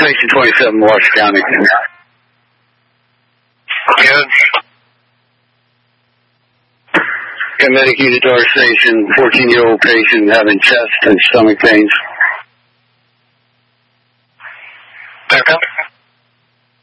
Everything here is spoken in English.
Station 27, Washington County. Good. Medic unit to our station, 14-year-old patient having chest and stomach pains. Second.